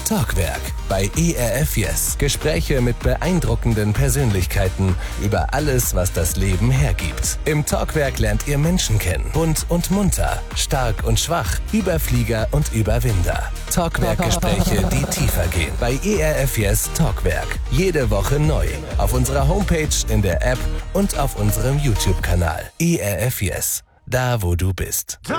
Talkwerk bei ERF Yes. Gespräche mit beeindruckenden Persönlichkeiten über alles, was das Leben hergibt. Im Talkwerk lernt ihr Menschen kennen. Bunt und munter, stark und schwach, Überflieger und Überwinder. Talkwerk-Gespräche, die tiefer gehen. Bei ERF Yes Talkwerk. Jede Woche neu. Auf unserer Homepage, in der App und auf unserem YouTube-Kanal. ERF Yes. Da, wo du bist.